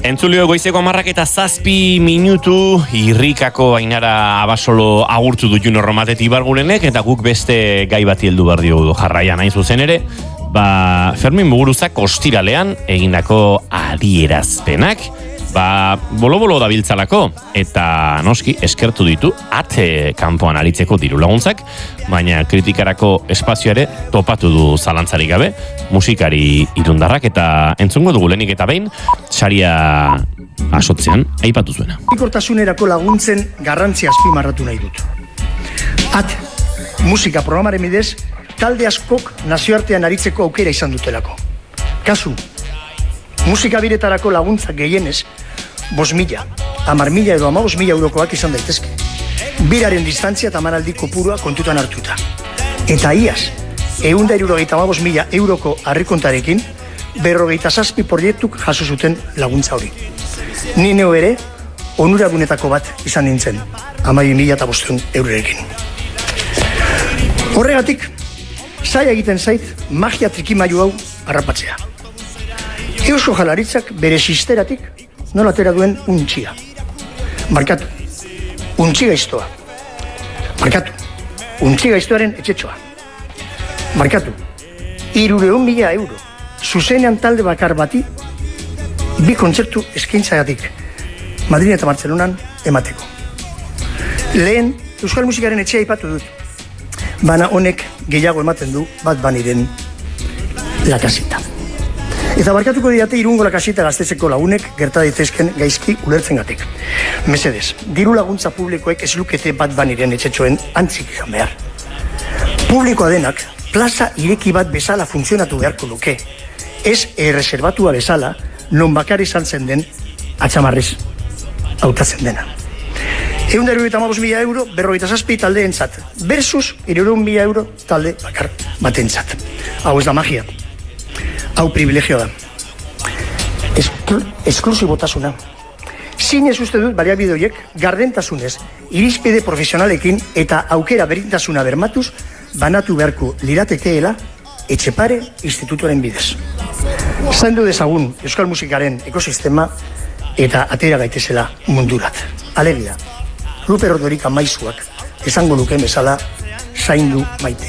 Entzulio goizeko 10:07 irrikako Ainara Abasolo agurtu du Juno Romatet Ibargurenek, eta guk beste gai bati heldu behar diogu jarraian hain zuzen ere, Fermin Muguruzak ostiralean egindako adierazpenak, bolo-bolo dabiltzalako, eta noski eskertu ditu ate kanpoan aritzeko diru laguntzak, baina kritikarako espazioare topatu du zalantzarik gabe, musikari irundarrak, eta entzungo dugu lehenik eta behin, saria asotzean aipatu zuena. Ikortasunerako laguntzen garrantzia azpimarratu nahi dut. Musika programaren bidez, talde askok nazioartean aritzeko aukera izan dutelako. Kasu, musika biretarako laguntzak gehienez, 5.000, 10.000 edo 15.000 eurokoak izan daitezke. Biraren distantzia eta manaldi kopurua kontutan hartuta. Eta iaz, 175.000 euroko harrikontarekin, 57 proiektuk jaso zuten laguntza hori. Ni neu ere, onuragunetako bat izan nintzen, 12.500 eurorekin. Horregatik, zaila egiten zait magia trikimailu hau harrapatzea. Eusko Jaurlaritzak bere sisteratik nola atera duen untxia. Markatu, untxi gaiztoa. Markatu, untxi gaiztoaren etxetxoa. Markatu, 300.000 euro. Zuzenean talde bakar bati, 2 kontzertu eskaintzagatik Madrid eta Bartzelonan emateko. Lehen, Euskal Musikaren etxea aipatu dut. Bana honek gehiago ematen du bat baniren lakasita. Eta barkatuko didate Irungo lakasita gaztetzeko lagunek gerta daitezken gaizki ulertzen gatik. Mesedez, diru laguntza publikoek ez lukete bat baniren etxetxoen antzik izan behar. Publikoa denak, plaza ireki bat bezala funtzionatu beharko luke. Ez erreserbatua bezala, non bakar izan zen den atxamarrez hautatzen dena. 175.000 euro 57 taldeentzat, versus 300.000 euro talde bakar batentzat. Hau ez da magia. Hau privilegio da. Esklusibotasuna. Zinez uste dut baliabide horiek gardentasunez, irizpide profesionalekin eta aukera berintasuna bermatuz banatu beharko liratekeela Etxepare institutuaren bidez. Zaindu dezagun Euskal Musikaren ekosistema eta atera gaitezela mundurat. Alegia, Ruper Ordorika maizuak esango luken bezala zaindu maite.